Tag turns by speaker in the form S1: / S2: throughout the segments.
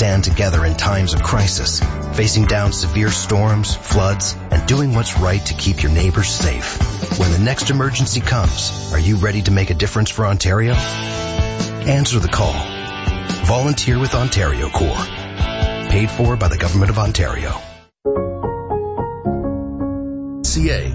S1: stand together in times of crisis, facing down severe storms, floods, and doing what's right to keep your neighbors safe. When the next emergency comes, are you ready to make a difference for Ontario? Answer the call. Volunteer with Ontario Corps. Paid for by the Government of Ontario. CA.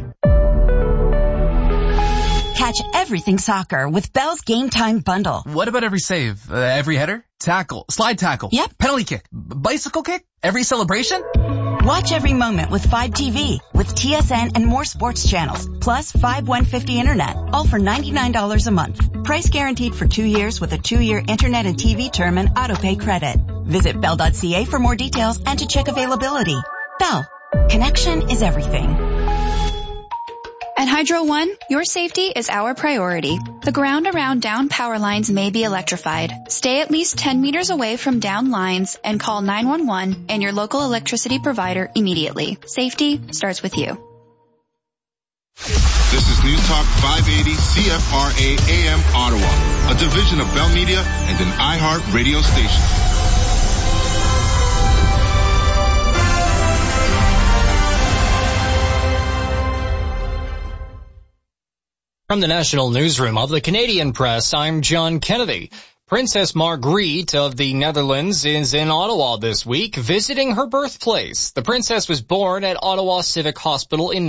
S2: Catch everything soccer with Bell's Game Time Bundle.
S3: What about every save? Every header? Tackle? Slide tackle?
S2: Yep.
S3: Penalty kick? Bicycle kick? Every celebration?
S2: Watch every moment with 5TV, with TSN and more sports channels, plus 5150 internet, all for $99 a month. Price guaranteed for 2 years with a 2-year internet and TV term and autopay credit. Visit bell.ca for more details and to check availability. Bell. Connection is everything.
S4: At Hydro One, your safety is our priority. The ground around down power lines may be electrified. Stay at least 10 meters away from down lines and call 911 and your local electricity provider immediately. Safety starts with you.
S5: This is News Talk 580 CFRA AM Ottawa, a division of Bell Media and an iHeart radio station.
S6: From the National Newsroom of the Canadian Press, I'm John Kennedy. Princess Margriet of the Netherlands is in Ottawa this week, visiting her birthplace. The princess was born at Ottawa Civic Hospital in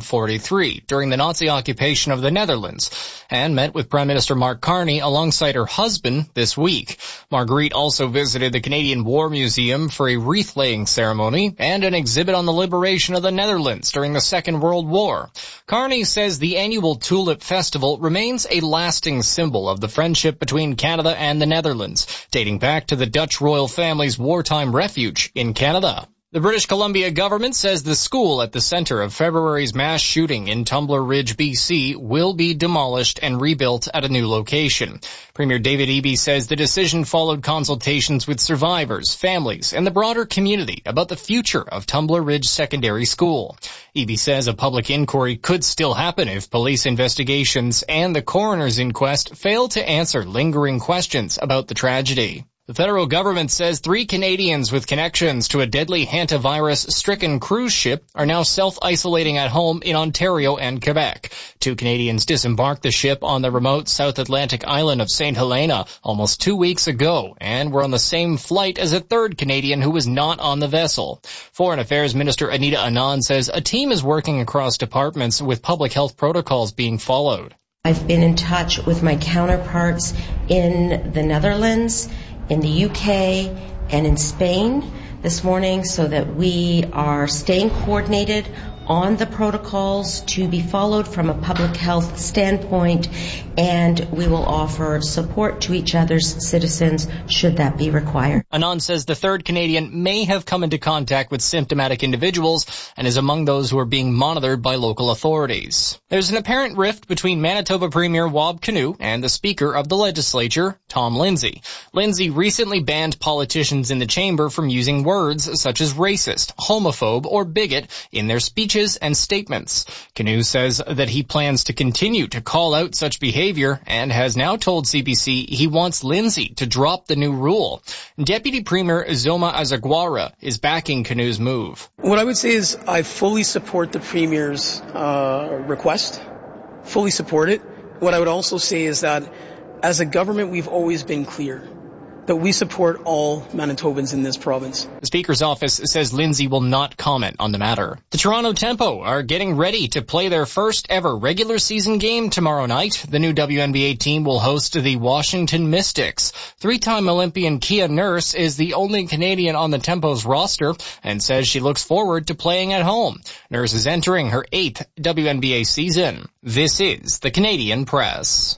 S6: 1943, during the Nazi occupation of the Netherlands, and met with Prime Minister Mark Carney alongside her husband this week. Margriet also visited the Canadian War Museum for a wreath-laying ceremony and an exhibit on the liberation of the Netherlands during the Second World War. Carney says the annual Tulip Festival remains a lasting symbol of the friendship between Canada and the Netherlands, dating back to the Dutch royal family's wartime refuge in Canada. The British Columbia government says the school at the center of February's mass shooting in Tumbler Ridge, BC, will be demolished and rebuilt at a new location. Premier David Eby says the decision followed consultations with survivors, families, and the broader community about the future of Tumbler Ridge Secondary School. Eby says a public inquiry could still happen if police investigations and the coroner's inquest fail to answer lingering questions about the tragedy. The federal government says 3 Canadians with connections to a deadly hantavirus-stricken cruise ship are now self-isolating at home in Ontario and Quebec. 2 Canadians disembarked the ship on the remote South Atlantic island of St. Helena almost 2 weeks ago and were on the same flight as a 3rd Canadian who was not on the vessel. Foreign Affairs Minister Anita Anand says a team is working across departments with public health protocols being followed.
S7: I've been in touch with my counterparts in the Netherlands, in the UK, and in Spain this morning so that we are staying coordinated on the protocols to be followed from a public health standpoint, and we will offer support to each other's citizens should that be required.
S6: Anand says the 3rd Canadian may have come into contact with symptomatic individuals and is among those who are being monitored by local authorities. There's an apparent rift between Manitoba Premier Wab Kinew and the Speaker of the Legislature, Tom Lindsay. Lindsay recently banned politicians in the chamber from using words such as racist, homophobe, or bigot in their speeches and statements. Kinew says that he plans to continue to call out such behavior and has now told CBC he wants Lindsay to drop the new rule. Deputy Premier Zoma Azagwara is backing Kinew's move.
S8: What I would say is I fully support the Premier's request, fully support it. What I would also say is that as a government, we've always been clear that we support all Manitobans in this province.
S6: The Speaker's office says Lindsay will not comment on the matter. The Toronto Tempo are getting ready to play their first ever regular season game tomorrow night. The new WNBA team will host the Washington Mystics. 3-time Olympian Kia Nurse is the only Canadian on the Tempo's roster and says she looks forward to playing at home. Nurse is entering her 8th WNBA season. This is the Canadian Press.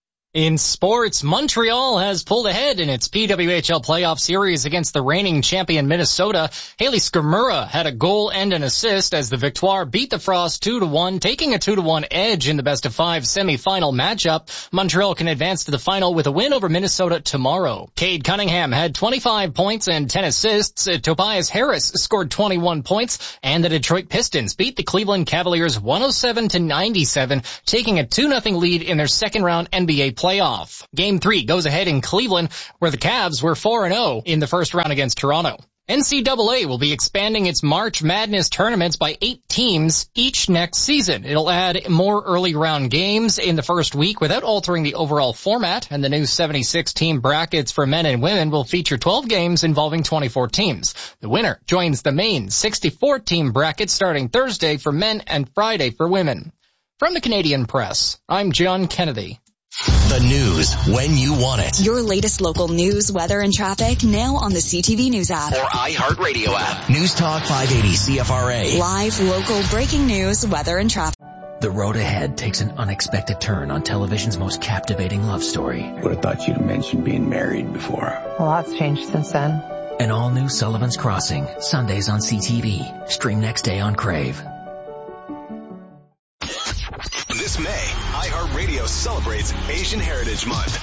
S6: In sports, Montreal has pulled ahead in its PWHL playoff series against the reigning champion Minnesota. Haley Skrmura had a goal and an assist as the Victoire beat the Frost 2-1, taking a 2-1 edge in the best-of-5 semifinal matchup. Montreal can advance to the final with a win over Minnesota tomorrow. Cade Cunningham had 25 points and 10 assists. Tobias Harris scored 21 points, and the Detroit Pistons beat the Cleveland Cavaliers 107-97, taking a 2-0 lead in their second-round NBA playoff. Game 3 goes ahead in Cleveland, where the Cavs were 4-0 in the first round against Toronto. NCAA will be expanding its March Madness tournaments by 8 teams each next season. It'll add more early round games in the first week without altering the overall format, and the new 76-team brackets for men and women will feature 12 games involving 24 teams. The winner joins the main 64-team bracket starting Thursday for men and Friday for women. From the Canadian Press, I'm John Kennedy.
S9: The news when you want it.
S10: Your latest local news, weather, and traffic now on the CTV News app.
S9: Or iHeartRadio app. News Talk 580 CFRA.
S10: Live, local, breaking news, weather, and traffic.
S11: The road ahead takes an unexpected turn on television's most captivating love story.
S12: Would have thought you'd have mentioned being married before.
S13: A lot's changed since then.
S11: An all-new Sullivan's Crossing, Sundays on CTV. Stream next day on Crave.
S9: This May, iHeartRadio celebrates Asian Heritage Month.